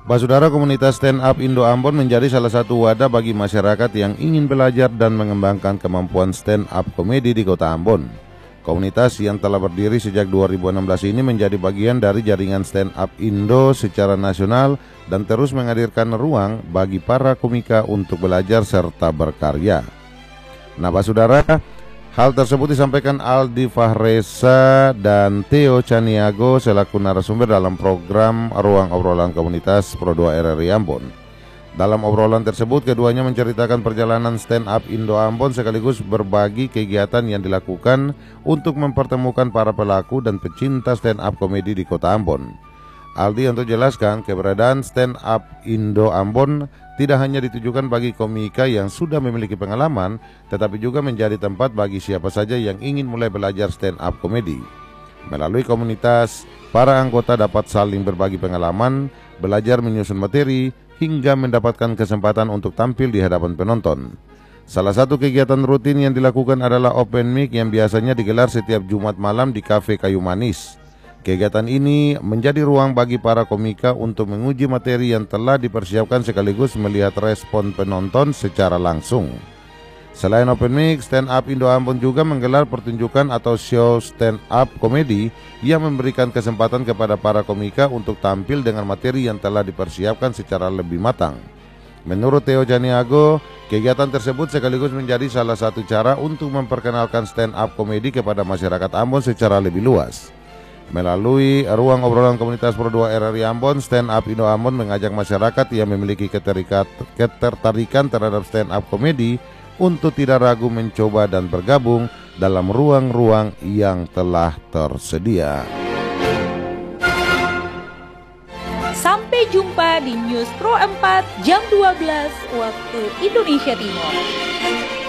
Saudara, komunitas Stand Up Indo Ambon menjadi salah satu wadah bagi masyarakat yang ingin belajar dan mengembangkan kemampuan stand up komedi di Kota Ambon. Komunitas yang telah berdiri sejak 2016 ini menjadi bagian dari jaringan Stand Up Indo secara nasional dan terus menghadirkan ruang bagi para komika untuk belajar serta berkarya. Nah, Saudara, hal tersebut disampaikan Aldi Fahresa dan Theo Caniago selaku narasumber dalam program Ruang Obrolan Komunitas Pro2 RRI Ambon. Dalam obrolan tersebut, keduanya menceritakan perjalanan stand up Indo Ambon sekaligus berbagi kegiatan yang dilakukan untuk mempertemukan para pelaku dan pecinta stand up komedi di Kota Ambon. Aldi untuk jelaskan keberadaan stand up Indo Ambon tidak hanya ditujukan bagi komika yang sudah memiliki pengalaman, tetapi juga menjadi tempat bagi siapa saja yang ingin mulai belajar stand up komedi. Melalui komunitas, para anggota dapat saling berbagi pengalaman, belajar menyusun materi, hingga mendapatkan kesempatan untuk tampil di hadapan penonton. Salah satu kegiatan rutin yang dilakukan adalah open mic yang biasanya digelar setiap Jumat malam di Cafe Kayu Manis. Kegiatan ini menjadi ruang bagi para komika untuk menguji materi yang telah dipersiapkan sekaligus melihat respon penonton secara langsung. Selain open mic, Stand Up Indo Ambon juga menggelar pertunjukan atau show stand up komedi yang memberikan kesempatan kepada para komika untuk tampil dengan materi yang telah dipersiapkan secara lebih matang. Menurut Theo Caniago, kegiatan tersebut sekaligus menjadi salah satu cara untuk memperkenalkan stand up komedi kepada masyarakat Ambon secara lebih luas. Melalui ruang obrolan komunitas Pro2 RRI Ambon, Stand Up Indo Ambon mengajak masyarakat yang memiliki ketertarikan terhadap stand up komedi untuk tidak ragu mencoba dan bergabung dalam ruang-ruang yang telah tersedia. Sampai jumpa di News Pro 4 jam 12 waktu Indonesia Timur.